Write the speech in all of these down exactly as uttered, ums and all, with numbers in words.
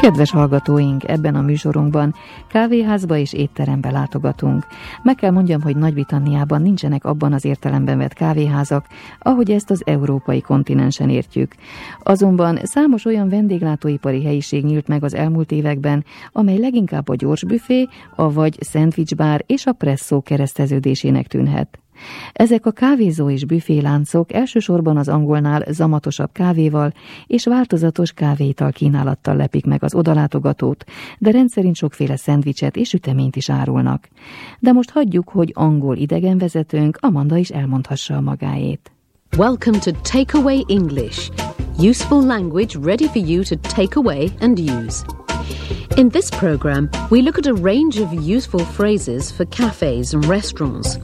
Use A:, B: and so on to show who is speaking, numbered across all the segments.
A: Kedves hallgatóink, ebben a műsorunkban kávéházba és étterembe látogatunk. Meg kell mondjam, hogy Nagy-Britanniában nincsenek abban az értelemben vett kávéházak, ahogy ezt az európai kontinensen értjük. Azonban számos olyan vendéglátóipari helyiség nyílt meg az elmúlt években, amely leginkább a gyors büfé, avagy szendvicsbár és a presszó kereszteződésének tűnhet. Ezek a kávézó és büféláncok elsősorban az angolnál zamatosabb kávéval és változatos kávéital kínálattal lepik meg az odalátogatót, de rendszerint sokféle szendvicset és süteményt is árulnak. De most hagyjuk, hogy angol idegenvezetőnk Amanda is elmondhassa a magáét.
B: Welcome to Takeaway English. Useful language ready for you to take away and use. In this program, we look at a range of useful phrases for cafes and restaurants.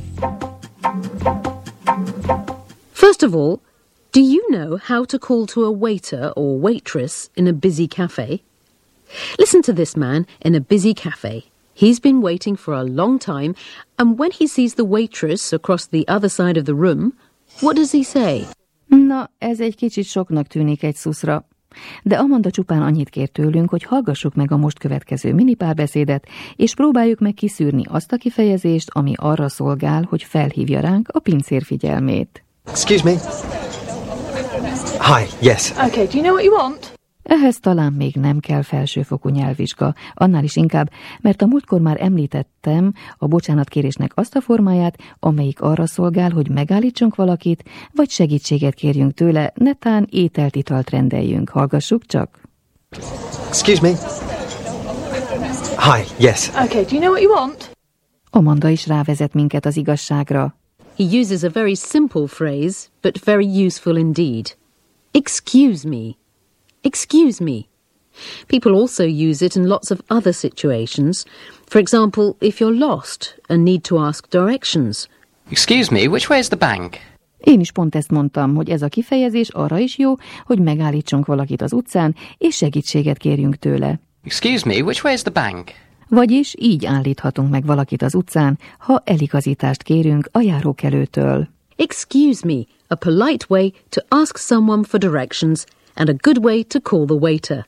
B: First of all, do you know how to call to a waiter or waitress in a busy cafe? Listen to this man in a busy cafe. He's been waiting for a long time, and when he sees the waitress across the other side of the room, what does he say?
A: Na, ez egy kicsit soknak tűnik egy szuszra. De Amanda csupán annyit kér tőlünk, hogy hallgassuk meg a most következő minipárbeszédet, és próbáljuk meg kiszűrni azt a kifejezést, ami arra szolgál, hogy felhívja ránk a pincér figyelmét.
C: Excuse me. Hi, yes.
D: Okay, do you know what you want?
A: Ehhez talán még nem kell felsőfokú nyelvvizsga, annál is inkább, mert a múltkor már említettem a bocsánatkérésnek azt a formáját, amelyik arra szolgál, hogy megállítsunk valakit, vagy segítséget kérjünk tőle, netán ételt, italt rendeljünk. Hallgassuk csak.
C: Excuse me. Hi, yes.
D: Okay, do you know what you want?
A: Amanda is rávezet minket az igazságra.
B: He uses a very simple phrase, but very useful indeed. Excuse me. Excuse me. People also use it in lots of other situations. For example, if you're lost and need to ask directions.
E: Excuse me, which way is the bank?
A: Én is pont ezt mondtam, hogy ez a kifejezés arra is jó, hogy megállítsunk valakit az utcán, és segítséget kérjünk tőle.
E: Excuse me, which way is the bank?
A: Vagyis így állíthatunk meg valakit az utcán, ha eligazítást kérünk a járókelőtől.
B: Excuse me, a polite way to ask someone for directions and a good way to call the waiter.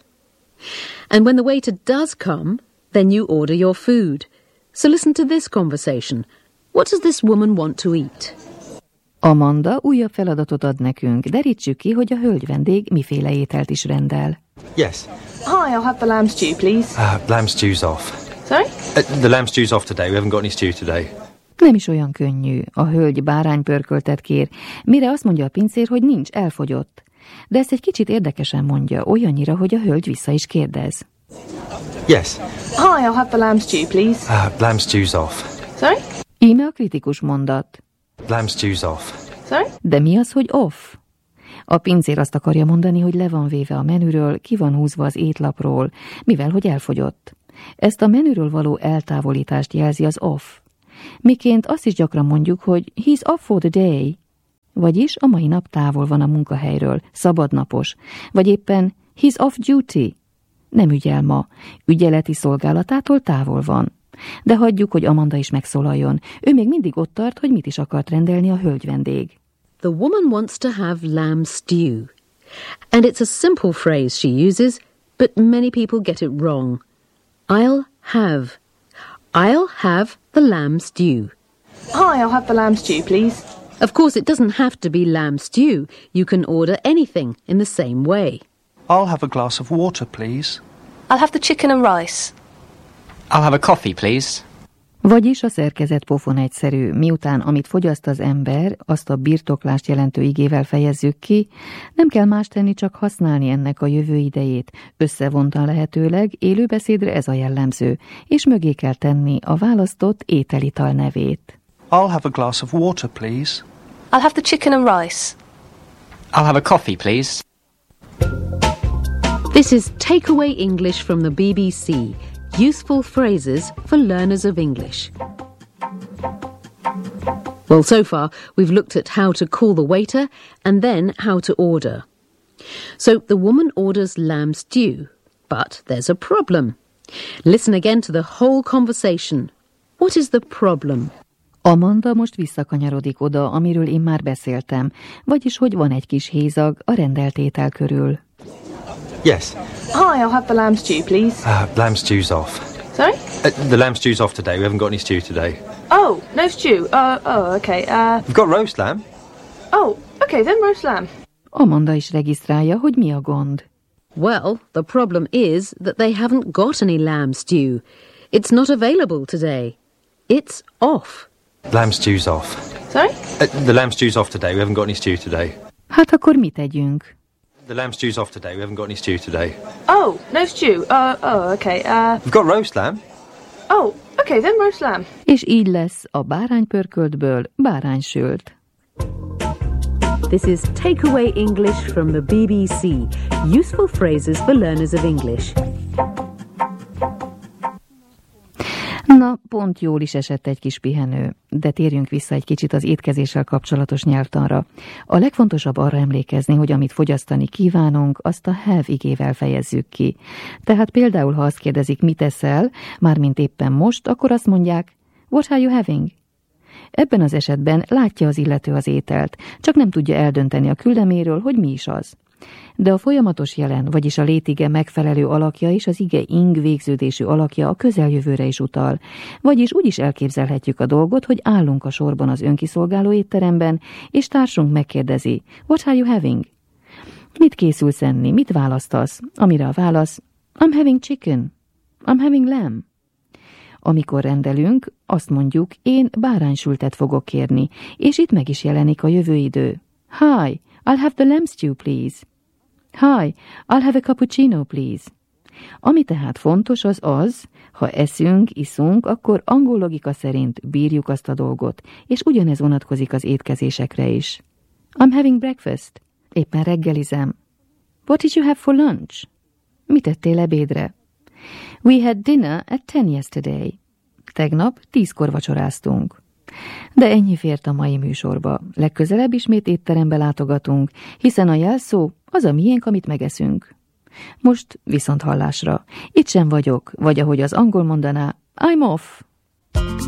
B: And when the waiter does come, then you order your food. So listen to this conversation. What does this woman want to eat?
A: Amanda újabb feladatot ad nekünk, derítsük ki, hogy a hölgy vendég miféle ételt is rendel.
C: Yes.
D: Hi, I'll have the lamb stew, please.
C: Uh, lamb stew's off.
D: Sorry?
C: Uh, the lamb stew's off today. We haven't got any stew today.
A: Nem is olyan könnyű. A hölgy báránypörköltet kér, mire azt mondja a pincér, hogy nincs, elfogyott. De ezt egy kicsit érdekesen mondja, olyannyira, hogy a hölgy vissza is kérdez.
C: Yes.
D: Hi, I'll have the lamb stew, please.
C: Uh, lamb stew's off.
D: Sorry?
A: Íme a kritikus mondat.
C: Lamb stew's off.
D: Sorry?
A: De mi az, hogy off? A pincér azt akarja mondani, hogy le van véve a menüről, ki van húzva az étlapról, mivel hogy elfogyott. Ezt a menüről való eltávolítást jelzi az off. Miként azt is gyakran mondjuk, hogy he's off for the day, vagyis a mai nap távol van a munkahelyről, szabadnapos, vagy éppen he's off duty, nem ügyel ma, ügyeleti szolgálatától távol van. De hagyjuk, hogy Amanda is megszólaljon. Ő még mindig ott tart, hogy mit is akart rendelni a hölgy vendég.
B: The woman wants to have lamb stew. And it's a simple phrase she uses, but many people get it wrong. I'll have. I'll have the lamb stew.
D: Hi, I'll have the lamb stew, please.
B: Of course, it doesn't have to be lamb stew. You can order anything in the same way.
F: I'll have a glass of water, please.
G: I'll have the chicken and rice.
E: I'll have a coffee, please.
A: Vagyis a szerkezet pofon egyszerű, miután amit fogyaszt az ember, azt a birtoklást jelentő igével fejezzük ki, nem kell más tenni, csak használni ennek a jövő idejét. Összevontan lehetőleg, élőbeszédre ez a jellemző, és mögé kell tenni a választott ételital nevét.
F: I'll have a glass of water, please.
G: I'll have the chicken and rice.
E: I'll have a coffee, please.
B: This is Takeaway English from the B B C. Useful phrases for learners of English. Well, so far we've looked at how to call the waiter and then how to order. So the woman orders lamb stew, but there's a problem. Listen again to the whole conversation. What is the problem?
A: Amanda most visszakanyarodik oda, amiről én már beszéltem, vagyis hogy van egy kis hézag a rendelt étel körül.
C: Yes.
D: Hi, I'll have the lamb stew, please.
C: Uh, lamb stew's off.
D: Sorry?
C: Uh, the lamb stew's off today. We haven't got any stew today.
D: Oh, no stew. Uh, oh, okay. Uh,
C: We've got roast lamb.
D: oh, okay, then roast lamb.
A: Amanda is regisztrálja, hogy mi a gond.
B: Well, the problem is that they haven't got any lamb stew. It's not available today. It's off.
C: Lamb stew's off.
D: Sorry?
C: Uh, the lamb stew's off today. We haven't got any stew today.
A: Hát akkor mit tegyünk?
C: The lamb stew's off today. We haven't got any stew today.
D: Oh, no stew. Uh, oh, okay. Uh,
C: We've got roast lamb.
D: oh, okay, then roast lamb.
A: És így lesz a báránypörköltből báránysült.
B: This is Takeaway English from the B B C. Useful phrases for learners of English.
A: Na, pont jól is esett egy kis pihenő, de térjünk vissza egy kicsit az étkezéssel kapcsolatos nyelvtanra. A legfontosabb arra emlékezni, hogy amit fogyasztani kívánunk, azt a have igével fejezzük ki. Tehát például, ha azt kérdezik, mit eszel, mármint éppen most, akkor azt mondják, what are you having? Ebben az esetben látja az illető az ételt, csak nem tudja eldönteni a küldeméről, hogy mi is az. De a folyamatos jelen, vagyis a létige megfelelő alakja és az ige ing végződésű alakja a közeljövőre is utal, vagyis úgy is elképzelhetjük a dolgot, hogy állunk a sorban az önkiszolgáló étteremben, és társunk megkérdezi, what are you having? Mit készülsz enni, mit választasz? Amire a válasz, I'm having chicken, I'm having lamb. Amikor rendelünk, azt mondjuk, én báránysültet fogok kérni, és itt meg is jelenik a jövőidő. Hi, I'll have the lamb stew, please. Hi, I'll have a cappuccino, please. Ami tehát fontos az az, ha eszünk, iszunk, akkor angol logika szerint bírjuk azt a dolgot, és ugyanez vonatkozik az étkezésekre is. I'm having breakfast. Éppen reggelizem. What did you have for lunch? Mit ettél ebédre? We had dinner at ten yesterday. Tegnap tízkor vacsoráztunk. De ennyi fért a mai műsorba. Legközelebb ismét étterembe látogatunk, hiszen a jelszó az a miénk, amit megeszünk. Most viszont hallásra. Itt sem vagyok, vagy ahogy az angol mondaná, I'm off.